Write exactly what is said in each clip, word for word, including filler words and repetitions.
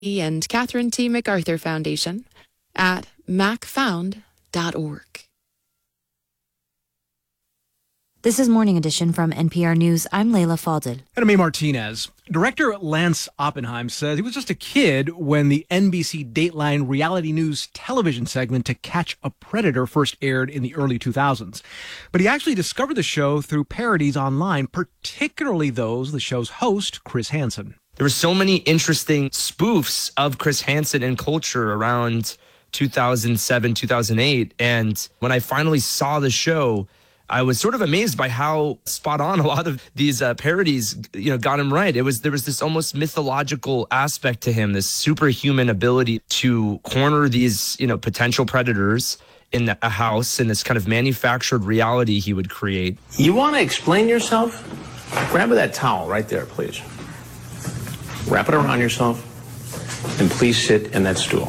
and Catherine T. MacArthur Foundation at mac found dot org. This is Morning Edition from N P R News. I'm Leila Fadel. And I'm A. Martinez. Director Lance Oppenheim says he was just a kid when the N B C Dateline reality news television segment To Catch a Predator first aired in the early two thousands. But he actually discovered the show through parodies online, particularly those of the show's host, Chris Hansen. There were so many interesting spoofs of Chris Hansen and culture around two thousand seven, two thousand eight. And when I finally saw the show, I was sort of amazed by how spot on a lot of these uh, parodies, you know, got him right. It was there was this almost mythological aspect to him, this superhuman ability to corner these, you know, potential predators in a house, in this kind of manufactured reality he would create. You want to explain yourself? Grab that towel right there, please. Wrap it around yourself, and please sit in that stool.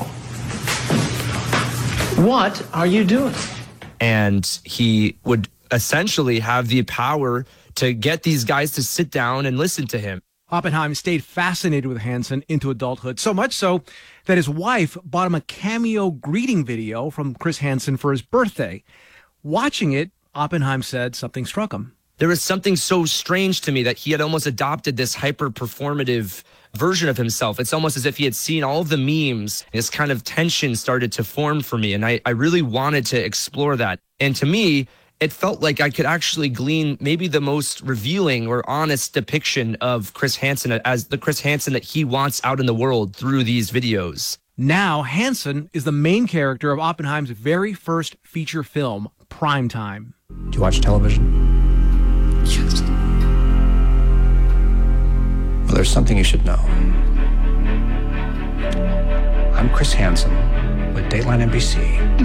What are you doing? And he would essentially have the power to get these guys to sit down and listen to him. Oppenheim stayed fascinated with Hansen into adulthood, so much so that his wife bought him a cameo greeting video from Chris Hansen for his birthday. Watching it, Oppenheim said something struck him. There was something so strange to me that he had almost adopted this hyper-performative version of himself. It's almost as if he had seen all of the memes. This kind of tension started to form for me, and I, I really wanted to explore that. And to me, it felt like I could actually glean maybe the most revealing or honest depiction of Chris Hansen as the Chris Hansen that he wants out in the world through these videos. Now, Hansen is the main character of Oppenheim's very first feature film, Primetime. Do you watch television? Yes. Well, there's something you should know. I'm Chris Hansen with Dateline N B C,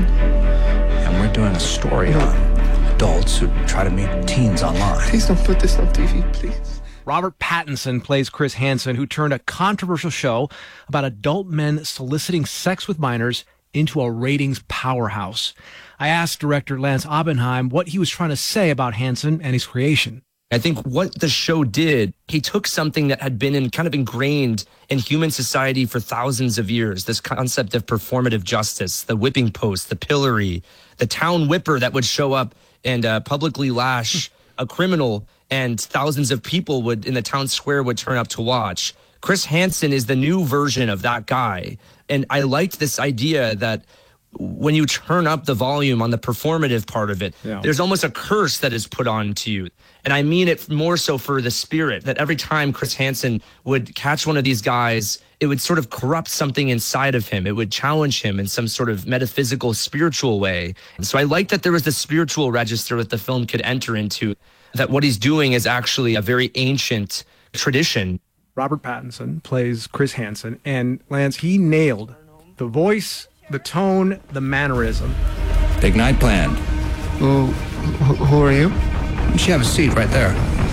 and we're doing a story on adults who try to meet teens online. Please don't put this on T V, please. Robert Pattinson plays Chris Hansen, who turned a controversial show about adult men soliciting sex with minors into a ratings powerhouse. I asked director Lance Oppenheim what he was trying to say about Hansen and his creation. I think what the show did, he took something that had been in kind of ingrained in human society for thousands of years, this concept of performative justice, the whipping post, the pillory, the town whipper that would show up and uh, publicly lash a criminal, and thousands of people would in the town square would turn up to watch. Chris Hansen is the new version of that guy. And I liked this idea that when you turn up the volume on the performative part of it, yeah. there's almost a curse that is put on to you. And I mean it more so for the spirit, that every time Chris Hansen would catch one of these guys, it would sort of corrupt something inside of him. It would challenge him in some sort of metaphysical, spiritual way. And so I like that there was the spiritual register that the film could enter into, that what he's doing is actually a very ancient tradition. Robert Pattinson plays Chris Hansen, and Lance, he nailed the voice, the tone, the mannerism. Big night planned. Who, who are you? You should have a seat right there.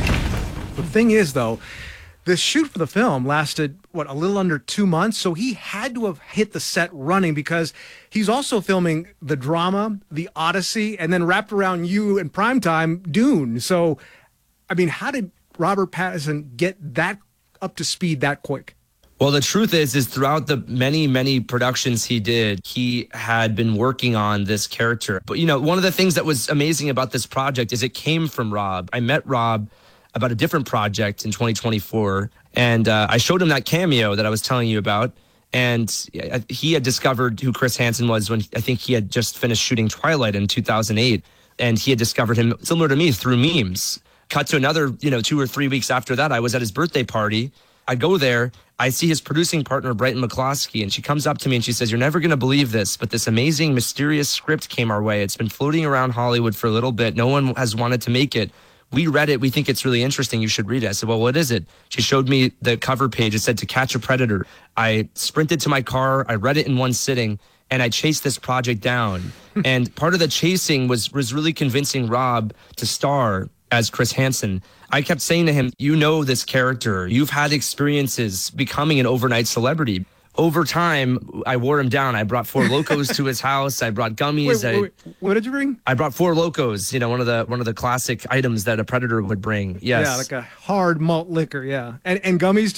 The thing is, though, the shoot for the film lasted, what, a little under two months? So he had to have hit the set running, because he's also filming the drama, The Odyssey, and then wrapped around you in Primetime, Dune. So, I mean, how did Robert Pattinson get that up to speed that quick? Well, the truth is, is throughout the many, many productions he did, he had been working on this character. But, you know, one of the things that was amazing about this project is it came from Rob. I met Rob about a different project in twenty twenty-four, and uh, I showed him that cameo that I was telling you about, and he had discovered who Chris Hansen was when I think he had just finished shooting Twilight in two thousand eight, and he had discovered him, similar to me, through memes. Cut to another, you know, two or three weeks after that, I was at his birthday party. I go there, I see his producing partner, Brighton McCloskey, and she comes up to me and she says, "You're never going to believe this, but this amazing, mysterious script came our way. It's been floating around Hollywood for a little bit. No one has wanted to make it. We read it. We think it's really interesting. You should read it." I said, "Well, what is it?" She showed me the cover page. It said To Catch a Predator. I sprinted to my car. I read it in one sitting, and I chased this project down. And part of the chasing was, was really convincing Rob to star as Chris Hansen. I kept saying to him, "You know this character. You've had experiences becoming an overnight celebrity." Over time, I wore him down. I brought Four Locos to his house. I brought gummies. Wait, wait, wait. What did you bring? I brought Four Locos, you know, one of the one of the classic items that a predator would bring. Yes. Yeah, like a hard malt liquor, yeah. And and gummies too?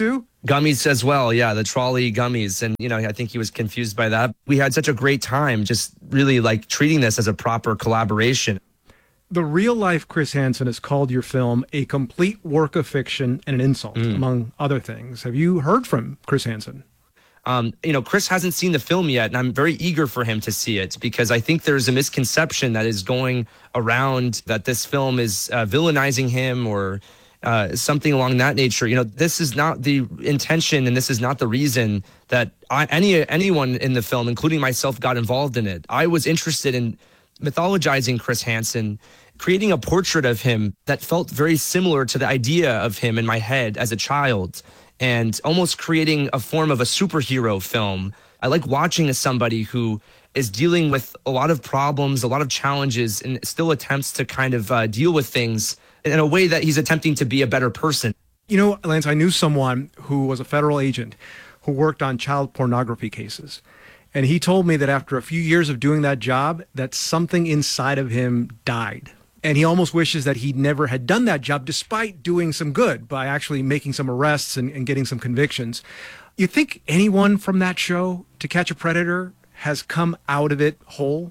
Gummies as well. Yeah, the trolley gummies. And, you know, I think he was confused by that. We had such a great time just really like treating this as a proper collaboration. The real-life Chris Hansen has called your film a complete work of fiction and an insult, mm. among other things. Have you heard from Chris Hansen? Um, you know, Chris hasn't seen the film yet, and I'm very eager for him to see it because I think there's a misconception that is going around that this film is uh, villainizing him or uh, something along that nature. You know, this is not the intention, and this is not the reason that I, any anyone in the film, including myself, got involved in it. I was interested in mythologizing Chris Hansen, creating a portrait of him that felt very similar to the idea of him in my head as a child, and almost creating a form of a superhero film. I like watching somebody who is dealing with a lot of problems, a lot of challenges, and still attempts to kind of uh, deal with things in a way that he's attempting to be a better person. You know, Lance, I knew someone who was a federal agent who worked on child pornography cases. And he told me that after a few years of doing that job, that something inside of him died. And he almost wishes that he never had done that job, despite doing some good by actually making some arrests and, and getting some convictions. You think anyone from that show, To Catch a Predator, has come out of it whole?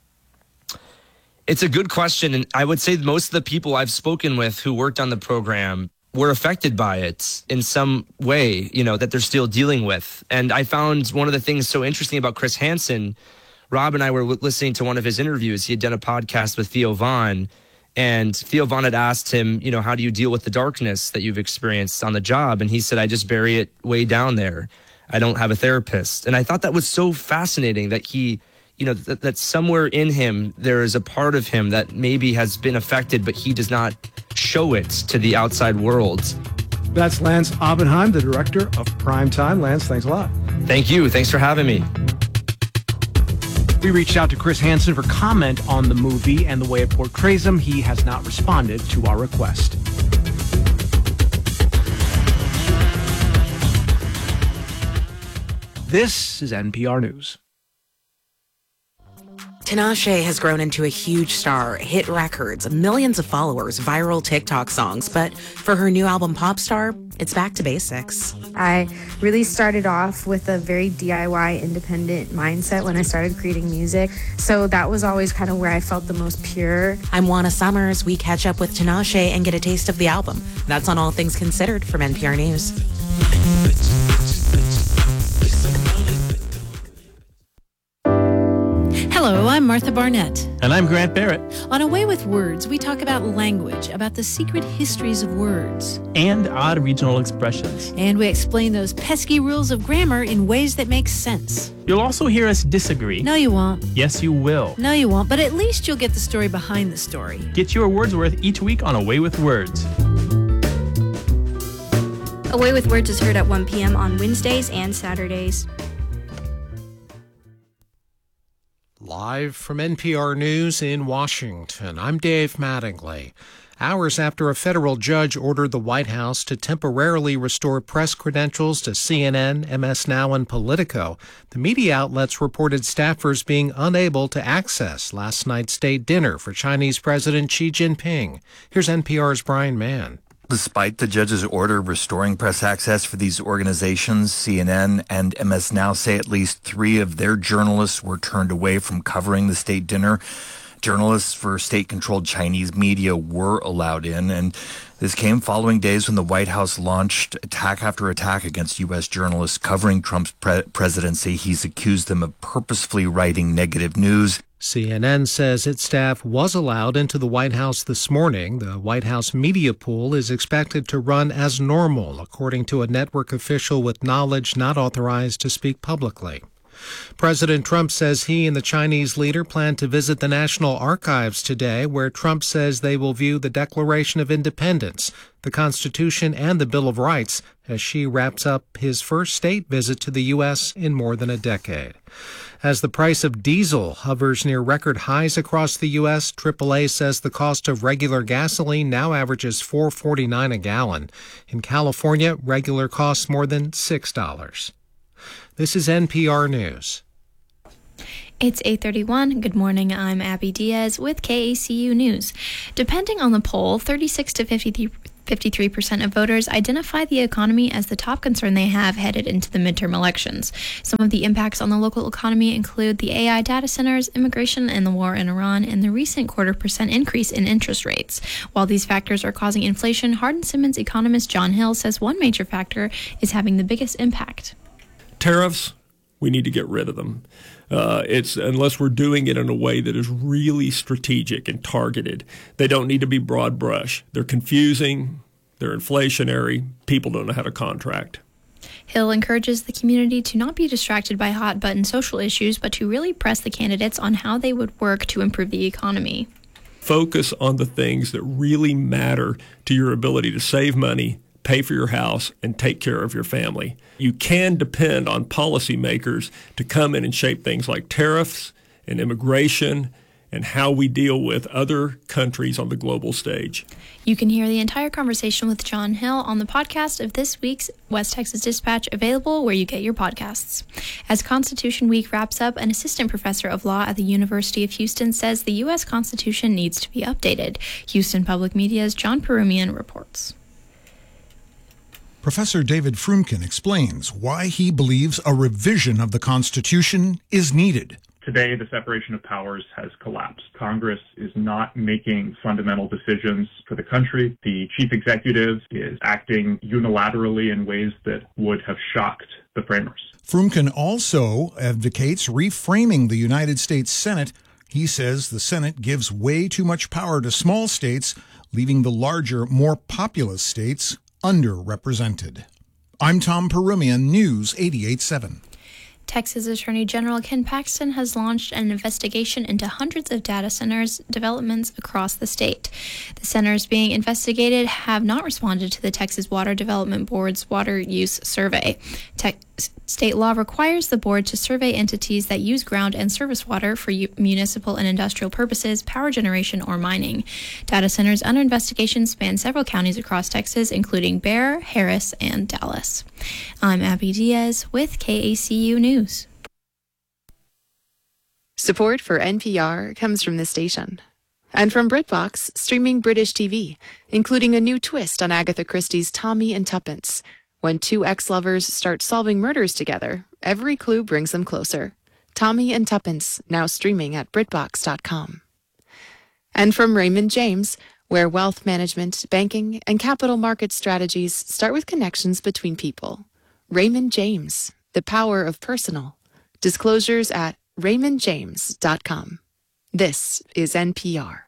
It's a good question. And I would say most of the people I've spoken with who worked on the program were affected by it in some way, you know, that they're still dealing with. And I found one of the things so interesting about Chris Hansen. Rob and I were listening to one of his interviews. He had done a podcast with Theo Von, and Theo Von had asked him, you know, how do you deal with the darkness that you've experienced on the job? And he said, I just bury it way down there. I don't have a therapist. And I thought that was so fascinating that he, you know, that, that somewhere in him, there is a part of him that maybe has been affected, but he does not show it to the outside world. That's Lance Oppenheim, the director of Primetime. Lance, thanks a lot. Thank you. Thanks for having me. We reached out to Chris Hansen for comment on the movie and the way it portrays him. He has not responded to our request. This is N P R News. Tinashe has grown into a huge star, hit records, millions of followers, viral TikTok songs. But for her new album, Popstar, it's back to basics. I really started off with a very D I Y independent mindset when I started creating music. So that was always kind of where I felt the most pure. I'm Juana Summers. We catch up with Tinashe and get a taste of the album. That's on All Things Considered from N P R News. Hello, I'm Martha Barnett. And I'm Grant Barrett. On A Way with Words, we talk about language, about the secret histories of words. And odd regional expressions. And we explain those pesky rules of grammar in ways that make sense. You'll also hear us disagree. No, you won't. Yes, you will. No, you won't, but at least you'll get the story behind the story. Get your words worth each week on A Way with Words. A Way with Words is heard at one p.m. on Wednesdays and Saturdays. Live from N P R News in Washington, I'm Dave Mattingly. Hours after a federal judge ordered the White House to temporarily restore press credentials to C N N, M S Now, and Politico, the media outlets reported staffers being unable to access last night's state dinner for Chinese President Xi Jinping. Here's N P R's Brian Mann. Despite the judge's order restoring press access for these organizations, C N N and M S Now say at least three of their journalists were turned away from covering the state dinner. Journalists for state-controlled Chinese media were allowed in, and this came following days when the White House launched attack after attack against U S journalists covering Trump's pre- presidency. He's accused them of purposefully writing negative news. C N N says its staff was allowed into the White House this morning. The White House media pool is expected to run as normal, according to a network official with knowledge not authorized to speak publicly. President Trump says he and the Chinese leader plan to visit the National Archives today, where Trump says they will view the Declaration of Independence, the Constitution, and the Bill of Rights as Xi wraps up his first state visit to the U S in more than a decade. As the price of diesel hovers near record highs across the U S, triple A says the cost of regular gasoline now averages four dollars and forty-nine cents a gallon. In California, regular costs more than six dollars. This is N P R News. It's eight thirty-one. Good morning. I'm Abby Diaz with K A C U News. Depending on the poll, thirty-six to fifty-three fifty-three percent of voters identify the economy as the top concern they have headed into the midterm elections. Some of the impacts on the local economy include the A I data centers, immigration, and the war in Iran, and the recent quarter percent increase in interest rates. While these factors are causing inflation, Hardin Simmons economist John Hill says one major factor is having the biggest impact. Tariffs, we need to get rid of them. Uh, it's unless we're doing it in a way that is really strategic and targeted. They don't need to be broad brush. They're confusing. They're inflationary. People don't know how to contract. Hill encourages the community to not be distracted by hot-button social issues, but to really press the candidates on how they would work to improve the economy. Focus on the things that really matter to your ability to save money, pay for your house, and take care of your family. You can depend on policymakers to come in and shape things like tariffs and immigration and how we deal with other countries on the global stage. You can hear the entire conversation with John Hill on the podcast of this week's West Texas Dispatch, available where you get your podcasts. As Constitution Week wraps up, an assistant professor of law at the University of Houston says the U S Constitution needs to be updated. Houston Public Media's John Perumian reports. Professor David Frumkin explains why he believes a revision of the Constitution is needed. Today, the separation of powers has collapsed. Congress is not making fundamental decisions for the country. The chief executive is acting unilaterally in ways that would have shocked the framers. Frumkin also advocates reframing the United States Senate. He says the Senate gives way too much power to small states, leaving the larger, more populous states underrepresented. I'm Tom Perumian, News eighty-eight point seven. Texas Attorney General Ken Paxton has launched an investigation into hundreds of data centers developments across the state. The centers being investigated have not responded to the Texas Water Development Board's water use survey. Te- state law requires the board to survey entities that use ground and surface water for u- municipal and industrial purposes, power generation, or mining. Data centers under investigation span several counties across Texas, including Bexar, Harris, and Dallas. I'm Abby Diaz with K A C U News. Support for N P R comes from this station. And from BritBox, streaming British T V, including a new twist on Agatha Christie's Tommy and Tuppence. When two ex-lovers start solving murders together, every clue brings them closer. Tommy and Tuppence, now streaming at Britbox dot com. And from Raymond James, where wealth management, banking, and capital market strategies start with connections between people. Raymond James, the power of personal. Disclosures at Raymond James dot com. This is N P R.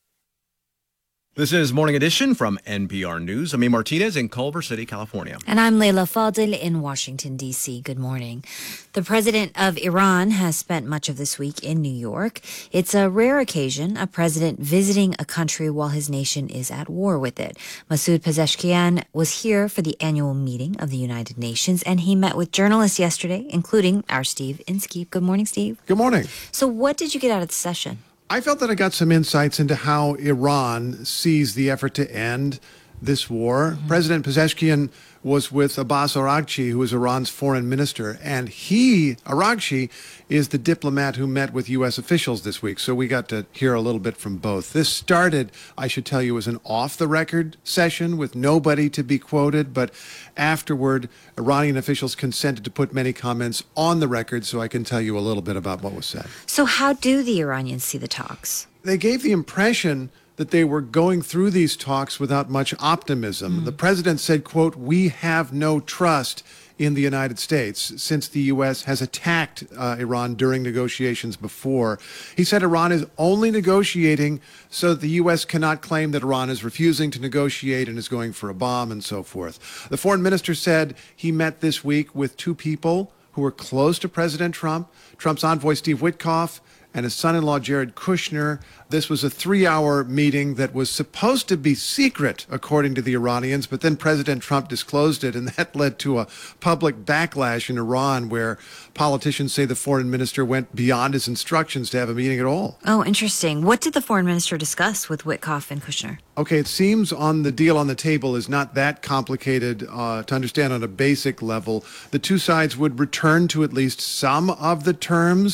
This is Morning Edition from N P R News. I'm A. Martinez in Culver City, California. And I'm Leila Fadel in Washington, D C. Good morning. The president of Iran has spent much of this week in New York. It's a rare occasion, a president visiting a country while his nation is at war with it. Masoud Pezeshkian was here for the annual meeting of the United Nations, and he met with journalists yesterday, including our Steve Inskeep. Good morning, Steve. Good morning. So what did you get out of the session? I felt that I got some insights into how Iran sees the effort to end this war. Mm-hmm. President Pezeshkian was with Abbas Araghchi, who is Iran's foreign minister, and he, Araghchi, is the diplomat who met with U S officials this week. So we got to hear a little bit from both. This started, I should tell you, as an off-the-record session with nobody to be quoted, but afterward, Iranian officials consented to put many comments on the record, so I can tell you a little bit about what was said. So how do the Iranians see the talks? They gave the impression that they were going through these talks without much optimism. Mm. The president said, quote, "We have no trust in the United States," since the U S has attacked uh, Iran during negotiations before. He said Iran is only negotiating so that the U S cannot claim that Iran is refusing to negotiate and is going for a bomb and so forth. The foreign minister said he met this week with two people who were close to President Trump, Trump's envoy Steve Witkoff and his son-in-law Jared Kushner. This was a three-hour meeting that was supposed to be secret, according to the Iranians, but then President Trump disclosed it, and that led to a public backlash in Iran, where politicians say the foreign minister went beyond his instructions to have a meeting at all. Oh, interesting. What did the foreign minister discuss with Witkoff and Kushner? Okay, it seems on the deal on the table is not that complicated uh, to understand on a basic level. The two sides would return to at least some of the terms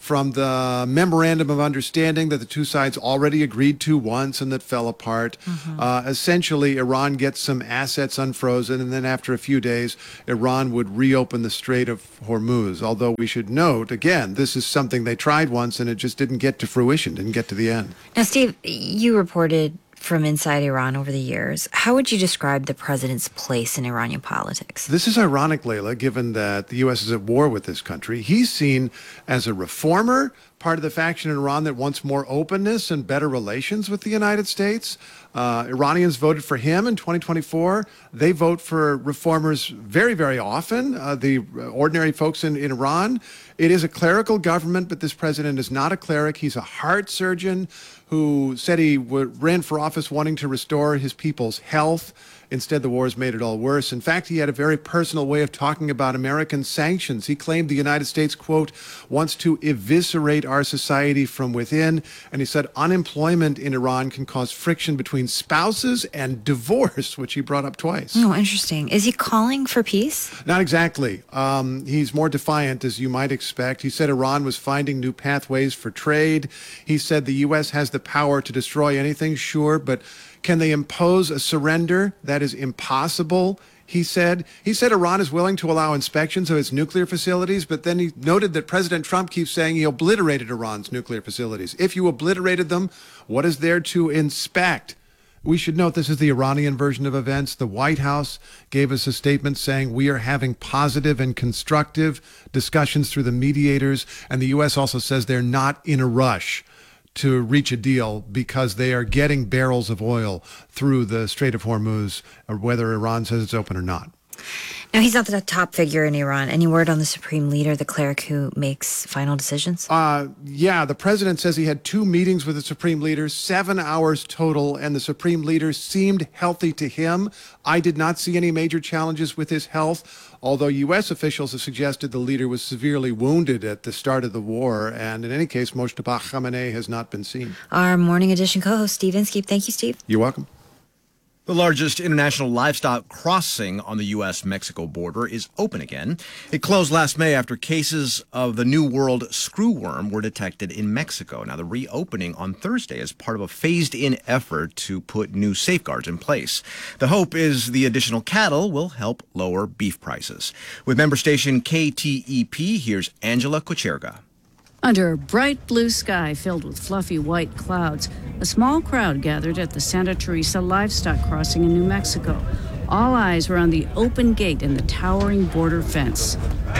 from the memorandum of understanding that the two sides already agreed to once and that fell apart. Mm-hmm. Uh, essentially, Iran gets some assets unfrozen, and then after a few days, Iran would reopen the Strait of Hormuz. Although we should note, again, this is something they tried once and it just didn't get to fruition, didn't get to the end. Now, Steve, you reported from inside Iran over the years. How would you describe the president's place in Iranian politics? This is ironic, Layla, given that the U S is at war with this country. He's seen as a reformer, part of the faction in Iran that wants more openness and better relations with the United States. Uh, Iranians voted for him in twenty twenty-four. They vote for reformers very, very often, uh, the ordinary folks in, in Iran. It is a clerical government, but this president is not a cleric. He's a heart surgeon who said he w- ran for office wanting to restore his people's health. Instead, the war has made it all worse. In fact, he had a very personal way of talking about American sanctions. He claimed the United States, quote, wants to eviscerate our society from within. And he said unemployment in Iran can cause friction between spouses and divorce, which he brought up twice. Oh, interesting. Is he calling for peace? Not exactly. Um, he's more defiant, as you might expect. He said Iran was finding new pathways for trade. He said the U S has the power to destroy anything, sure, but can they impose a surrender? That is impossible, he said. He said Iran is willing to allow inspections of its nuclear facilities, but then he noted that President Trump keeps saying he obliterated Iran's nuclear facilities. If you obliterated them, what is there to inspect? We should note this is the Iranian version of events. The White House gave us a statement saying we are having positive and constructive discussions through the mediators, and the U S also says they're not in a rush to reach a deal because they are getting barrels of oil through the Strait of Hormuz, or whether Iran says it's open or not. Now, he's not the top figure in Iran. Any word on the supreme leader, the cleric who makes final decisions? Uh, yeah, the president says he had two meetings with the supreme leader, seven hours total, and the supreme leader seemed healthy to him. I did not see any major challenges with his health, although U S officials have suggested the leader was severely wounded at the start of the war. And in any case, Mojtaba Khamenei has not been seen. Our Morning Edition co-host, Steve Inskeep. Thank you, Steve. You're welcome. The largest international livestock crossing on the U S Mexico border is open again. It closed last May after cases of the New World screwworm were detected in Mexico. Now, the reopening on Thursday is part of a phased-in effort to put new safeguards in place. The hope is the additional cattle will help lower beef prices. With member station K T E P, here's Angela Kucherga. Under a bright blue sky filled with fluffy white clouds, a small crowd gathered at the Santa Teresa livestock crossing in New Mexico. All eyes were on the open gate and the towering border fence.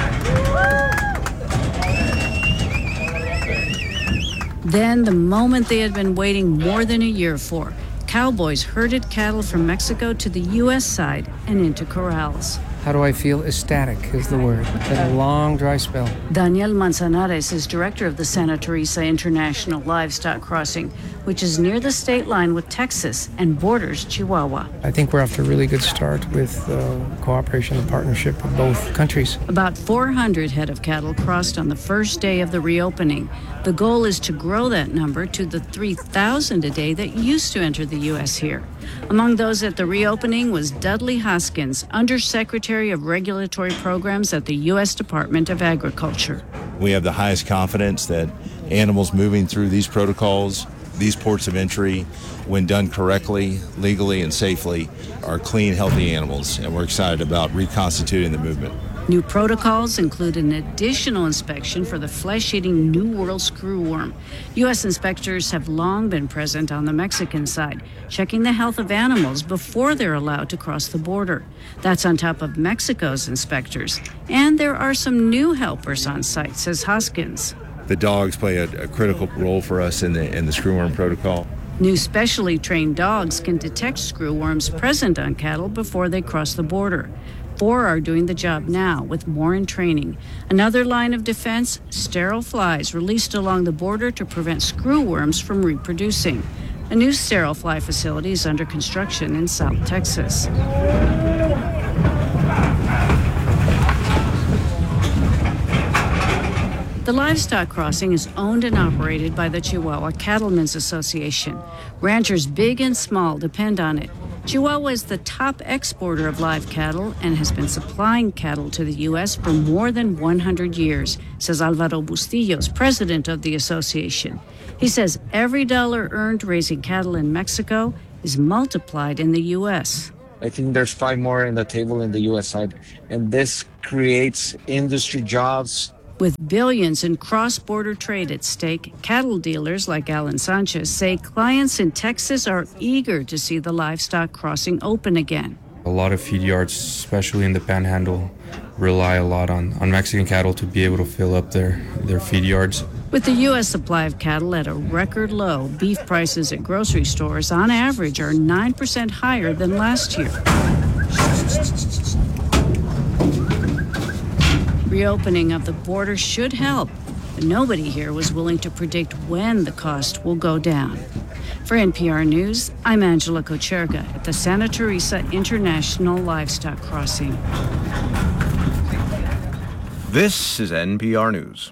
Then, the moment they had been waiting more than a year for, cowboys herded cattle from Mexico to the U S side and into corrals. How do I feel? Ecstatic is the word. Had a long, dry spell. Daniel Manzanares is director of the Santa Teresa International Livestock Crossing, which is near the state line with Texas and borders Chihuahua. I think we're off to a really good start with uh, cooperation and partnership with both countries. About four hundred head of cattle crossed on the first day of the reopening. The goal is to grow that number to the three thousand a day that used to enter the U S here. Among those at the reopening was Dudley Hoskins, Undersecretary of Regulatory Programs at the U S Department of Agriculture. We have the highest confidence that animals moving through these protocols, these ports of entry, when done correctly, legally, and safely, are clean, healthy animals, and we're excited about reconstituting the movement. New protocols include an additional inspection for the flesh-eating New World screwworm. U S inspectors have long been present on the Mexican side, checking the health of animals before they're allowed to cross the border. That's on top of Mexico's inspectors. And there are some new helpers on site, says Hoskins. The dogs play a, a critical role for us in the in the screwworm protocol. New specially trained dogs can detect screwworms present on cattle before they cross the border. Four are doing the job now, with more in training. Another line of defense, sterile flies released along the border to prevent screwworms from reproducing. A new sterile fly facility is under construction in South Texas. The livestock crossing is owned and operated by the Chihuahua Cattlemen's Association. Ranchers big and small depend on it. Chihuahua is the top exporter of live cattle and has been supplying cattle to the U S for more than one hundred years, says Alvaro Bustillos, president of the association. He says every dollar earned raising cattle in Mexico is multiplied in the U S. I think there's five more in the table in the U S side, and this creates industry jobs. With billions in cross-border trade at stake, cattle dealers like Alan Sanchez say clients in Texas are eager to see the livestock crossing open again. A lot of feed yards, especially in the Panhandle, rely a lot on, on Mexican cattle to be able to fill up their, their feed yards. With the U S supply of cattle at a record low, beef prices at grocery stores on average are nine percent higher than last year. Reopening of the border should help, but nobody here was willing to predict when the cost will go down. For N P R News, I'm Angela Kocherga at the Santa Teresa International Livestock Crossing. This is N P R News.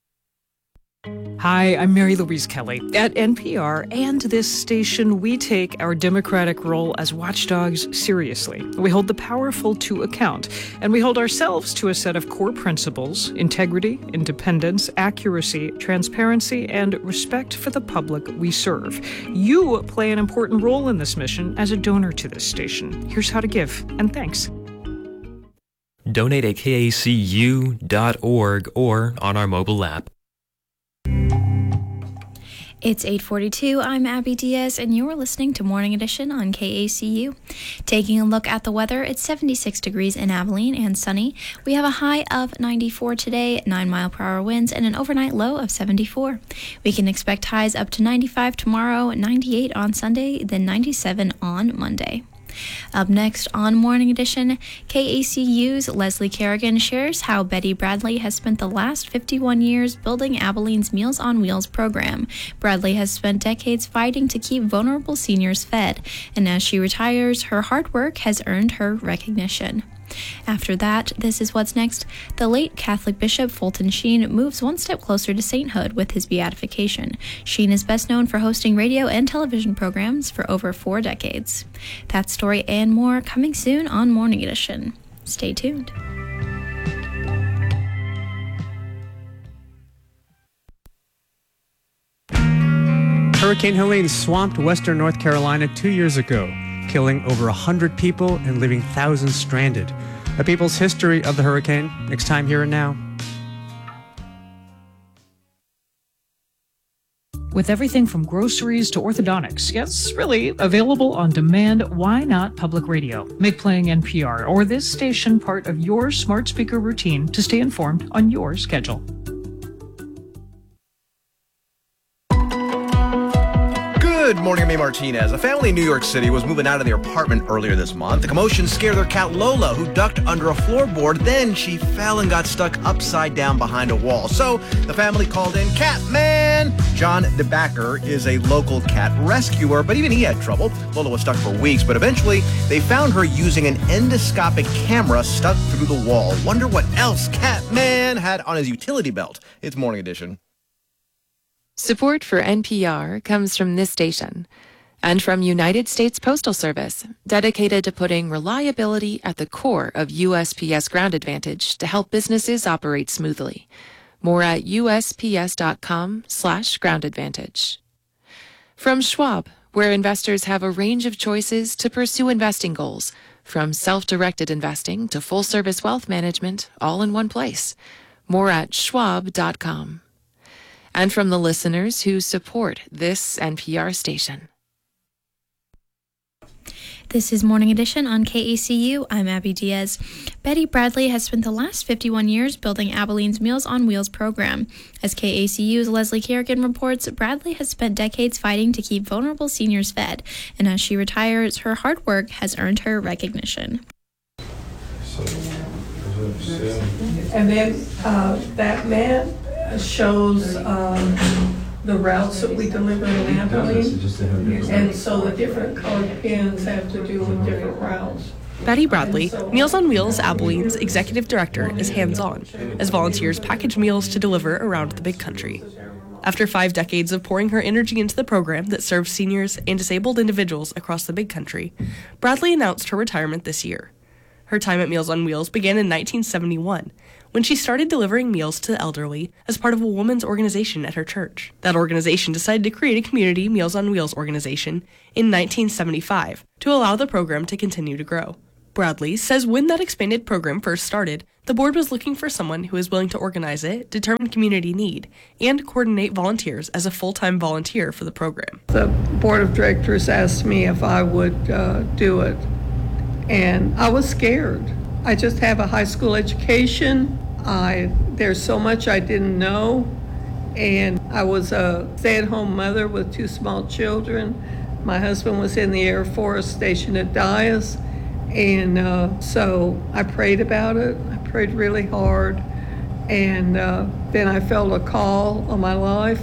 Hi, I'm Mary Louise Kelly. At N P R and this station, we take our democratic role as watchdogs seriously. We hold the powerful to account, and we hold ourselves to a set of core principles: integrity, independence, accuracy, transparency, and respect for the public we serve. You play an important role in this mission as a donor to this station. Here's how to give, and thanks. Donate at K A C U dot org or on our mobile app. It's eight forty-two. I'm Abby Diaz, and you're listening to Morning Edition on K A C U. Taking a look at the weather, it's seventy-six degrees in Abilene and sunny. We have a high of ninety-four today, nine mile per hour winds, and an overnight low of seventy-four. We can expect highs up to ninety-five tomorrow, ninety-eight on Sunday, then ninety-seven on Monday. Up next on Morning Edition, K A C U's Leslie Kerrigan shares how Betty Bradley has spent the last fifty-one years building Abilene's Meals on Wheels program. Bradley has spent decades fighting to keep vulnerable seniors fed, and as she retires, her hard work has earned her recognition. After that, this is what's next. The late Catholic Bishop Fulton Sheen moves one step closer to sainthood with his beatification. Sheen is best known for hosting radio and television programs for over four decades. That story and more coming soon on Morning Edition. Stay tuned. Hurricane Helene swamped western North Carolina two years ago, killing over one hundred people and leaving thousands stranded. A people's history of the hurricane, next time Here and Now. With everything from groceries to orthodontics, yes, really, available on demand, why not public radio? Make playing N P R or this station part of your smart speaker routine to stay informed on your schedule. Good morning, I'm May Martinez. A family in New York City was moving out of their apartment earlier this month. The commotion scared their cat Lola, who ducked under a floorboard. Then she fell and got stuck upside down behind a wall. So the family called in Catman. John DeBacker is a local cat rescuer, but even he had trouble. Lola was stuck for weeks, but eventually they found her using an endoscopic camera stuck through the wall. Wonder what else Catman had on his utility belt. It's Morning Edition. Support for N P R comes from this station and from United States Postal Service, dedicated to putting reliability at the core of U S P S Ground Advantage to help businesses operate smoothly. More at U S P S dot com slash ground advantage. From Schwab, where investors have a range of choices to pursue investing goals, from self-directed investing to full-service wealth management, all in one place. More at schwab dot com. And from the listeners who support this N P R station. This is Morning Edition on K A C U. I'm Abby Diaz. Betty Bradley has spent the last fifty-one years building Abilene's Meals on Wheels program. As K A C U's Leslie Kerrigan reports, Bradley has spent decades fighting to keep vulnerable seniors fed, and as she retires, her hard work has earned her recognition. And then uh, that map shows um, the routes that we deliver in Abilene, and so the different colored pins have to do with different routes. Betty Bradley, Meals on Wheels Abilene's executive director, is hands-on as volunteers package meals to deliver around the big country. After five decades of pouring her energy into the program that serves seniors and disabled individuals across the big country, Bradley announced her retirement this year. Her time at Meals on Wheels began in nineteen seventy-one, when she started delivering meals to the elderly as part of a women's organization at her church. That organization decided to create a community Meals on Wheels organization in nineteen seventy-five to allow the program to continue to grow. Bradley says when that expanded program first started, the board was looking for someone who is willing to organize it, determine community need, and coordinate volunteers as a full-time volunteer for the program. The board of directors asked me if I would uh, do it, and I was scared. I just have a high school education. I there's so much I didn't know, and I was a stay-at-home mother with two small children. My husband was in the Air Force stationed at Dyess, and uh, so I prayed about it. I prayed really hard, and uh, then I felt a call on my life,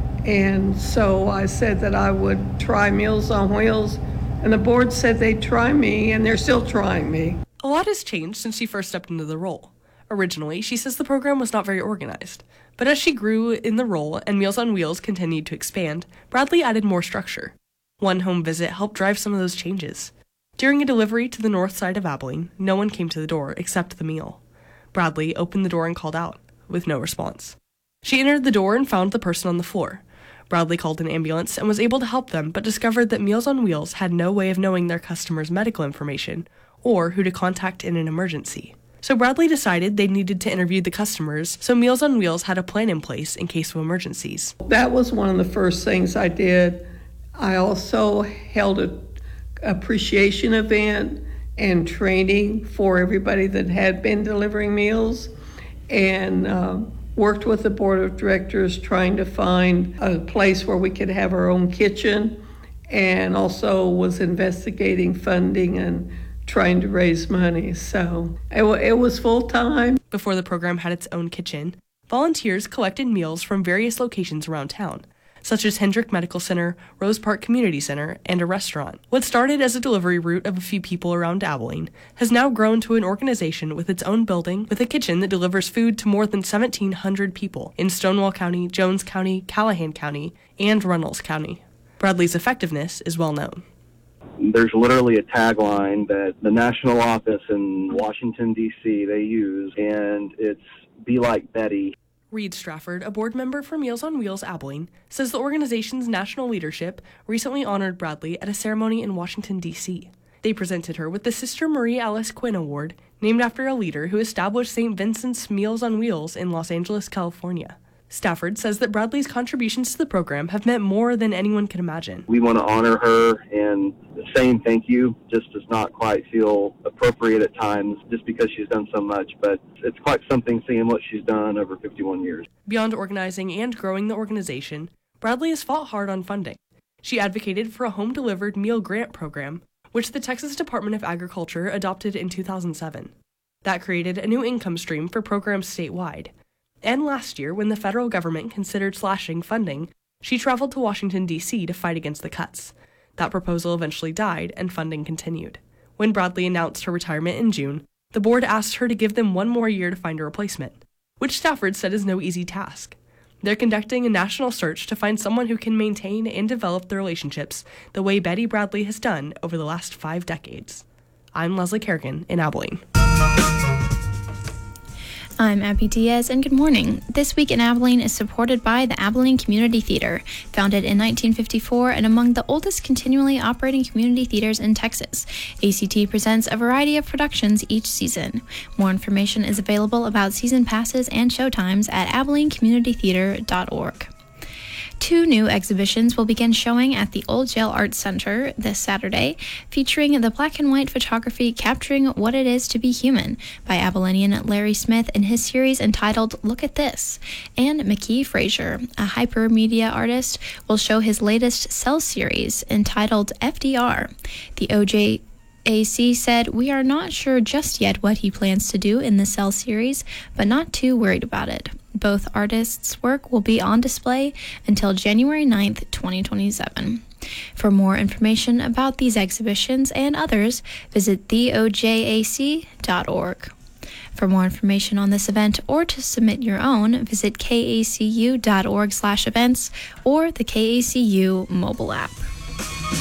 and so I said that I would try Meals on Wheels, and the board said they'd try me, and they're still trying me. A lot has changed since she first stepped into the role. Originally, she says the program was not very organized, but as she grew in the role and Meals on Wheels continued to expand, Bradley added more structure. One home visit helped drive some of those changes. During a delivery to the north side of Abilene, no one came to the door except the meal. Bradley opened the door and called out, with no response. She entered the door and found the person on the floor. Bradley called an ambulance and was able to help them, but discovered that Meals on Wheels had no way of knowing their customers' medical information or who to contact in an emergency. So Bradley decided they needed to interview the customers, so Meals on Wheels had a plan in place in case of emergencies. That was one of the first things I did. I also held an appreciation event and training for everybody that had been delivering meals, and uh, worked with the board of directors trying to find a place where we could have our own kitchen, and also was investigating funding and trying to raise money. So it, w- it was full time. Before the program had its own kitchen, volunteers collected meals from various locations around town, such as Hendrick Medical Center, Rose Park Community Center, and a restaurant. What started as a delivery route of a few people around Abilene has now grown to an organization with its own building with a kitchen that delivers food to more than seventeen hundred people in Stonewall County, Jones County, Callahan County, and Runnels County. Bradley's effectiveness is well known. There's literally a tagline that the national office in Washington, D C they use, and it's "Be like Betty." Reed Strafford, a board member for Meals on Wheels Abilene, says the organization's national leadership recently honored Bradley at a ceremony in Washington, D C They presented her with the Sister Marie Alice Quinn Award, named after a leader who established Saint Vincent's Meals on Wheels in Los Angeles, California. Stafford says that Bradley's contributions to the program have meant more than anyone could imagine. We want to honor her, and saying thank you just does not quite feel appropriate at times just because she's done so much, but it's quite something seeing what she's done over fifty-one years. Beyond organizing and growing the organization, Bradley has fought hard on funding. She advocated for a home-delivered meal grant program, which the Texas Department of Agriculture adopted in two thousand seven. That created a new income stream for programs statewide. And last year, when the federal government considered slashing funding, she traveled to Washington, D C to fight against the cuts. That proposal eventually died, and funding continued. When Bradley announced her retirement in June, the board asked her to give them one more year to find a replacement, which Stafford said is no easy task. They're conducting a national search to find someone who can maintain and develop the relationships the way Betty Bradley has done over the last five decades. I'm Leslie Kerrigan in Abilene. I'm Abby Diaz, and good morning. This Week in Abilene is supported by the Abilene Community Theater, founded in nineteen fifty-four and among the oldest continually operating community theaters in Texas. A C T presents a variety of productions each season. More information is available about season passes and showtimes at abilene community theater dot org. Two new exhibitions will begin showing at the Old Jail Arts Center this Saturday, featuring the black and white photography Capturing What It Is to Be Human by Abilenian Larry Smith in his series entitled Look at This. And McKee Frazier, a hypermedia artist, will show his latest Cell series entitled F D R. The O J A C said, "We are not sure just yet what he plans to do in the Cell series, but not too worried about it." Both artists' work will be on display until January ninth, twenty twenty-seven. For more information about these exhibitions and others, visit the o j a c dot org. For more information on this event or to submit your own, visit kacu.org slash events or the K A C U mobile app.